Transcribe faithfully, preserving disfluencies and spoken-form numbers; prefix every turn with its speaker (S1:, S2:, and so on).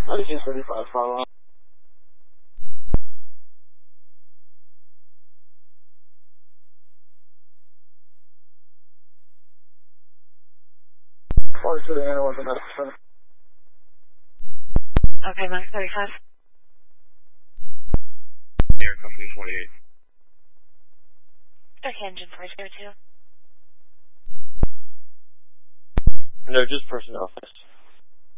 S1: nineteen thirty-five, follow on. forty-two to enter with the message center.
S2: Okay, Mike thirty-five.
S3: Air Company twenty-eight.
S2: Okay, engine four zero two.
S1: No, just personnel.